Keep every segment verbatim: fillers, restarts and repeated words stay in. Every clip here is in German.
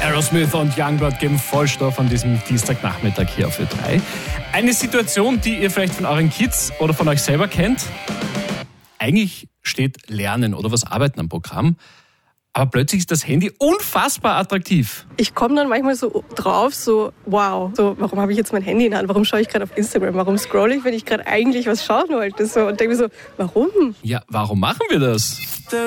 Aerosmith und Youngblood geben Vollstoff an diesem Dienstagnachmittag hier auf Ö drei. Eine Situation, die ihr vielleicht von euren Kids oder von euch selber kennt. Eigentlich steht Lernen oder was Arbeiten am Programm, aber plötzlich ist das Handy unfassbar attraktiv. Ich komme dann manchmal so drauf, so wow, so warum habe ich jetzt mein Handy in der Hand? Warum schaue ich gerade auf Instagram? Warum scrolle ich, wenn ich gerade eigentlich was schauen wollte? So, und denke mir so, warum? Ja, warum machen wir das?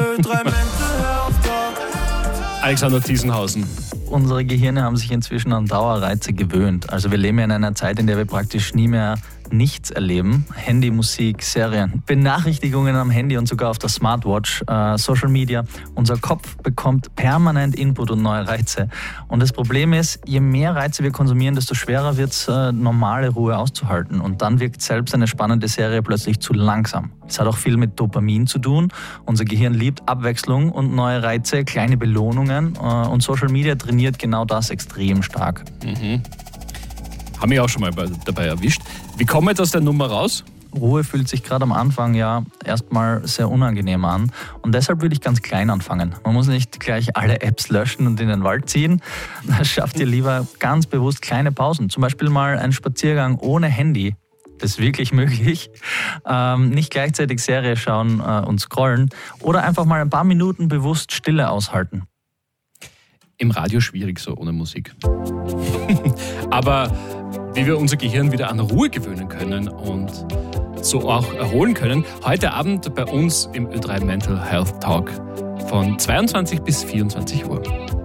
Alexander Thiesenhausen. Unsere Gehirne haben sich inzwischen an Dauerreize gewöhnt. Also wir leben ja in einer Zeit, in der wir praktisch nie mehr nichts erleben. Handy, Musik, Serien, Benachrichtigungen am Handy und sogar auf der Smartwatch, äh, Social Media. Unser Kopf bekommt permanent Input und neue Reize. Und das Problem ist, je mehr Reize wir konsumieren, desto schwerer wird es, äh, normale Ruhe auszuhalten. Und dann wirkt selbst eine spannende Serie plötzlich zu langsam. Es hat auch viel mit Dopamin zu tun. Unser Gehirn liebt Abwechslung und neue Reize, kleine Belohnungen. Äh, und Social Media trainiert genau das extrem stark. Mhm. Haben mich auch schon mal dabei erwischt. Wie kommen wir jetzt aus der Nummer raus? Ruhe fühlt sich gerade am Anfang ja erstmal sehr unangenehm an. Und deshalb würde ich ganz klein anfangen. Man muss nicht gleich alle Apps löschen und in den Wald ziehen. Schafft ihr lieber ganz bewusst kleine Pausen. Zum Beispiel mal einen Spaziergang ohne Handy. Das ist wirklich möglich. Ähm, nicht gleichzeitig Serie schauen äh, und scrollen. Oder einfach mal ein paar Minuten bewusst Stille aushalten. Im Radio schwierig so ohne Musik. Aber wie wir unser Gehirn wieder an Ruhe gewöhnen können und so auch erholen können, heute Abend bei uns im Ö drei Mental Health Talk von zweiundzwanzig bis vierundzwanzig Uhr.